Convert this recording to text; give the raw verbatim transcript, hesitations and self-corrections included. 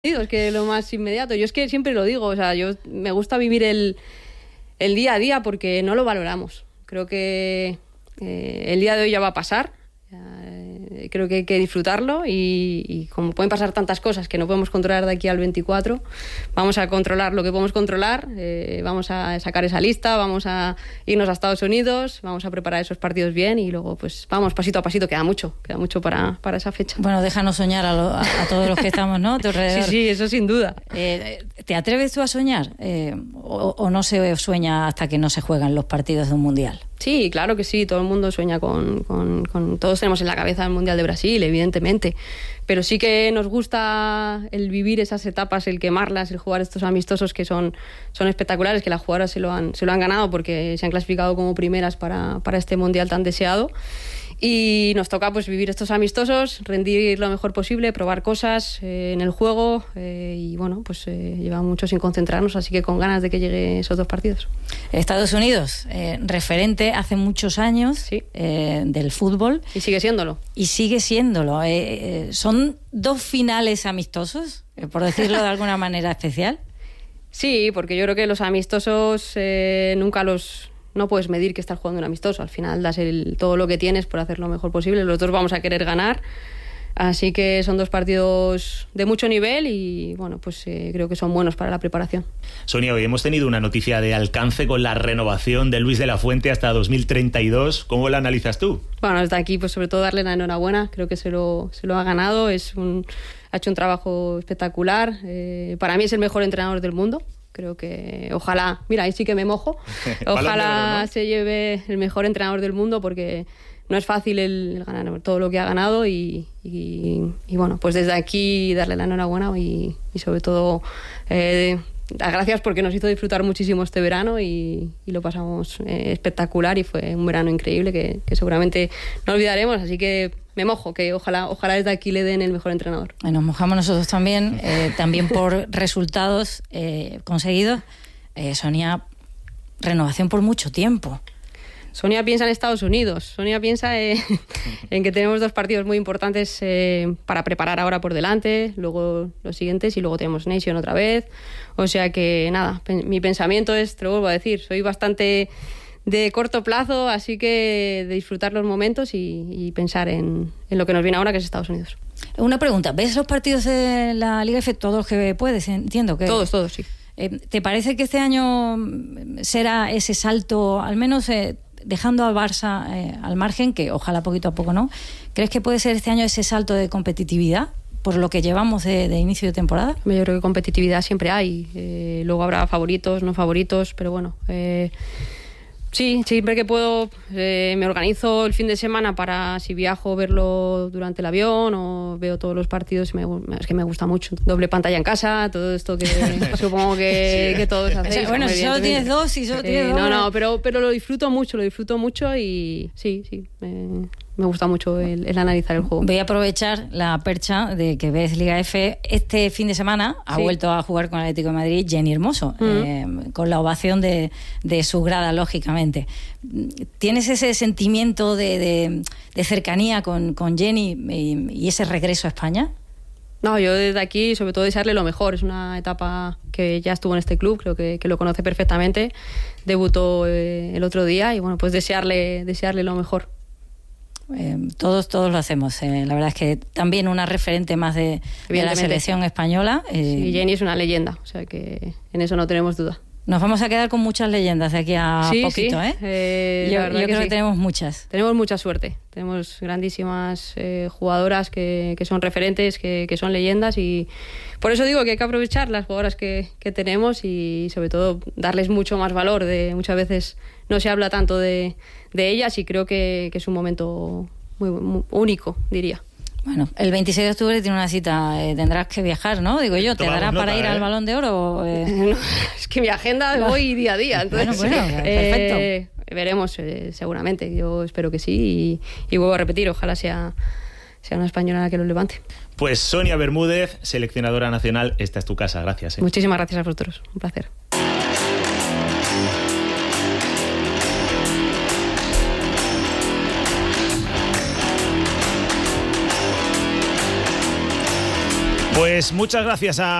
Es que lo más inmediato. Yo es que siempre lo digo, o sea, yo me gusta vivir el, el día a día porque no lo valoramos. Creo que eh, el día de hoy ya va a pasar. Eh, creo que hay que disfrutarlo y, y como pueden pasar tantas cosas que no podemos controlar de aquí al veinticuatro, vamos a controlar lo que podemos controlar, eh, vamos a sacar esa lista, vamos a irnos a Estados Unidos, vamos a preparar esos partidos bien y luego pues vamos pasito a pasito, queda mucho, queda mucho para, para esa fecha. Bueno, déjanos soñar a, lo, a, a todos los que estamos, ¿no?, a tu alrededor. Sí, sí, eso sin duda. Eh, ¿Te atreves tú a soñar? Eh, o, ¿O no se sueña hasta que no se juegan los partidos de un mundial? Sí, claro que sí, todo el mundo sueña con, con, con... Todos tenemos en la cabeza el Mundial de Brasil, evidentemente, pero sí que nos gusta el vivir esas etapas, el quemarlas, el jugar estos amistosos que son, son espectaculares, que las jugadoras se lo han, se lo han ganado porque se han clasificado como primeras para, para este Mundial tan deseado. Y nos toca pues vivir estos amistosos, rendir lo mejor posible, probar cosas eh, en el juego eh, y bueno, pues eh, lleva mucho sin concentrarnos, así que con ganas de que lleguen esos dos partidos. Estados Unidos, eh, referente hace muchos años sí. eh, del fútbol. Y sigue siéndolo. Y sigue siéndolo. Eh, eh, ¿Son dos finales amistosos, eh, por decirlo de alguna manera especial? Sí, porque yo creo que los amistosos eh, nunca los... No puedes medir que estás jugando un amistoso. Al final das el, todo lo que tienes por hacer lo mejor posible. Los dos vamos a querer ganar. Así que son dos partidos de mucho nivel y bueno, pues eh, creo que son buenos para la preparación. Sonia, hoy hemos tenido una noticia de alcance con la renovación de Luis de la Fuente hasta dos mil treinta y dos. ¿Cómo la analizas tú? Bueno, desde aquí pues sobre todo darle la enhorabuena. Creo que se lo, se lo ha ganado. Es un, ha hecho un trabajo espectacular. Eh, para mí es el mejor entrenador del mundo. Creo que ojalá, mira, ahí sí que me mojo, ojalá oro, ¿no?, se lleve el mejor entrenador del mundo porque no es fácil el, el ganar todo lo que ha ganado y, y, y bueno, pues desde aquí darle la enhorabuena y, y sobre todo eh, las gracias porque nos hizo disfrutar muchísimo este verano y, y lo pasamos eh, espectacular y fue un verano increíble que, que seguramente no olvidaremos, así que me mojo, que ojalá ojalá desde aquí le den el mejor entrenador. Nos mojamos nosotros también, eh, también por resultados eh, conseguidos. Eh, Sonia, renovación por mucho tiempo. Sonia piensa en Estados Unidos, Sonia piensa eh, en que tenemos dos partidos muy importantes eh, para preparar ahora por delante, luego los siguientes y luego tenemos Nation otra vez. O sea que nada, pe- mi pensamiento es, te lo vuelvo a decir, soy bastante de corto plazo, así que de disfrutar los momentos y, y pensar en, en lo que nos viene ahora, que es Estados Unidos. Una pregunta, ¿ves los partidos de la Liga F todos los que puedes? Entiendo que... Todos, todos, sí. Eh, ¿Te parece que este año será ese salto, al menos eh, dejando al Barça eh, al margen, que ojalá poquito a poco no, ¿crees que puede ser este año ese salto de competitividad por lo que llevamos de, de inicio de temporada? Yo creo que competitividad siempre hay, eh, luego habrá favoritos, no favoritos, pero bueno... Eh, Sí, siempre que puedo eh, me organizo el fin de semana para, si viajo, verlo durante el avión o veo todos los partidos. Me, es que me gusta mucho. Doble pantalla en casa, todo esto que supongo que, que todos hacéis. O sea, bueno, si solo tienes dos, si solo tienes eh, dos... No, no, pero, pero lo disfruto mucho, lo disfruto mucho y sí, sí, me, me gusta mucho el, el analizar el juego. Voy a aprovechar la percha de que ves Liga F. Este fin de semana ha sí. vuelto a jugar con el Atlético de Madrid Jenny Hermoso, uh-huh. eh, con la ovación de, de su grada, lógicamente. ¿Tienes ese sentimiento de, de, de cercanía con, con Jenny y, y ese regreso a España? No, yo desde aquí sobre todo desearle lo mejor. Es una etapa que ya estuvo en este club, creo que, que lo conoce perfectamente. Debutó eh, el otro día y bueno, pues desearle, desearle lo mejor. Eh, todos todos lo hacemos. Eh, la verdad es que también una referente más de, de la selección española. Eh, sí, Jenny es una leyenda, o sea que en eso no tenemos duda. Nos vamos a quedar con muchas leyendas de aquí a sí, poquito, sí. ¿eh? eh yo yo que creo sí. que tenemos muchas. Tenemos mucha suerte. Tenemos grandísimas eh, jugadoras que, que son referentes, que, que son leyendas y por eso digo que hay que aprovechar las jugadoras que, que tenemos y sobre todo darles mucho más valor. De, muchas veces no se habla tanto de, de ellas y creo que, que es un momento muy, muy único, diría. Bueno, el veintiséis de octubre tiene una cita, eh, tendrás que viajar, ¿no? Digo yo, ¿te Tomamos dará nota, para ir ¿eh? al Balón de Oro? Eh... No, es que mi agenda no. voy día a día, entonces bueno, bueno, perfecto. Eh, veremos, eh, seguramente, yo espero que sí y, y vuelvo a repetir, ojalá sea, sea una española la que lo levante. Pues Sonia Bermúdez, seleccionadora nacional, esta es tu casa, gracias. ¿eh? Muchísimas gracias a vosotros, un placer. Pues Pues muchas gracias a